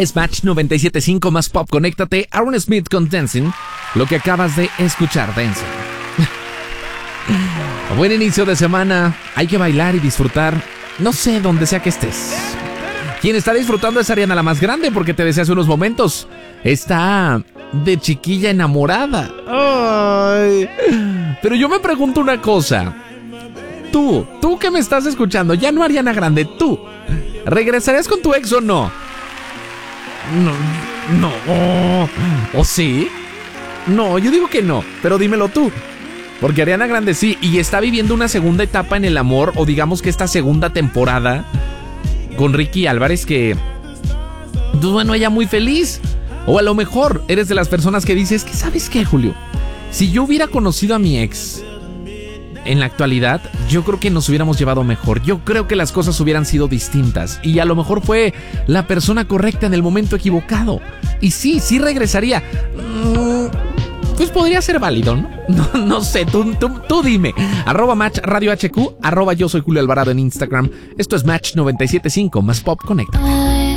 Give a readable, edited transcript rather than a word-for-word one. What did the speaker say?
Es Match 97.5 más pop. Conéctate. Aaron Smith con Dancing. Lo que acabas de escuchar, Dancing. Buen inicio de semana. Hay que bailar y disfrutar. No sé, donde sea que estés. Quien está disfrutando es Ariana, la más grande, porque te decía hace unos momentos. Está de chiquilla enamorada. Ay. Pero yo me pregunto una cosa. Tú que me estás escuchando, ya no Ariana Grande, tú, ¿regresarías con tu ex o no? No. ¿O sí? No, yo digo que no, pero dímelo tú. Porque Ariana Grande sí, y está viviendo una segunda etapa en el amor, o digamos que esta segunda temporada con Ricky Álvarez, que, bueno, ella muy feliz. O a lo mejor eres de las personas que dices que, ¿sabes qué, Julio? Si yo hubiera conocido a mi ex en la actualidad, yo creo que nos hubiéramos llevado mejor. Yo creo que las cosas hubieran sido distintas. Y a lo mejor fue la persona correcta en el momento equivocado. Y sí regresaría. Pues podría ser válido, ¿no? No sé, tú dime. @Match Radio HQ, @yo soy Julio Alvarado en Instagram. Esto es Match 97.5 más Pop Connect.